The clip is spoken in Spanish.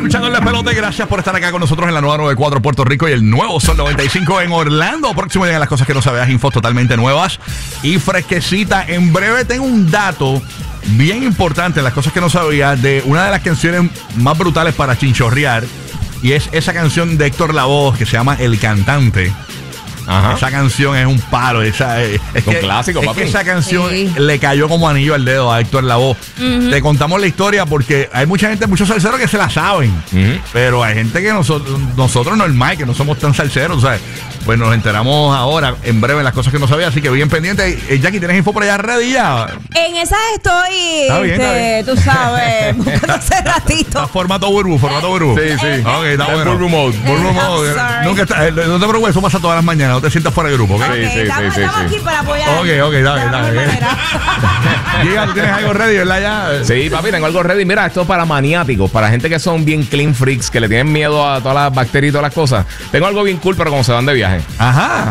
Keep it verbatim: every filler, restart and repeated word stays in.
escuchando El Despelote. Gracias por estar acá con nosotros en la nueva noventa y cuatro Puerto Rico y el nuevo Sol noventa y cinco en Orlando. Próximo llegan las cosas que no sabías, infos totalmente nuevas y fresquecitas. En breve tengo un dato bien importante, las cosas que no sabías, de una de las canciones más brutales para chinchorrear. Y es esa canción de Héctor Lavoe que se llama El Cantante. Ajá. Esa canción es un palo. Esa, es, es un que, clásico, es papi. que esa canción Sí. le cayó como anillo al dedo a Héctor Lavoe. Uh-huh. Te contamos la historia porque hay mucha gente, muchos salseros que se la saben. Uh-huh. Pero hay gente que nosotros, nosotros normal, que no somos tan salseros, ¿sabes? Pues nos enteramos ahora, en breve, las cosas que no sabía. Así que bien pendiente. Eh, Jackie, ¿tienes info por allá ready ya? En esas estoy, Está bien, está bien. tú sabes, buscando hace ratito. Formato burbu, formato burbu. Sí, sí. Ok, está El bueno. burbu mode. Burbu mode. I'm sorry. Nunca está, eh, no te preocupes, eso pasa todas las mañanas. No te sientas fuera de grupo, ¿ok? Ok, Sí, sí, estamos, sí, estamos sí. aquí para apoyar. Ok, ok, dale, dale. Giga, ¿tú tienes algo ready, verdad? Ya. Sí, papi, tengo algo ready. Mira, esto es para maniáticos, para gente que son bien clean freaks, que le tienen miedo a todas las bacterias y todas las cosas. Tengo algo bien cool, pero como se van de viaje. Ajá.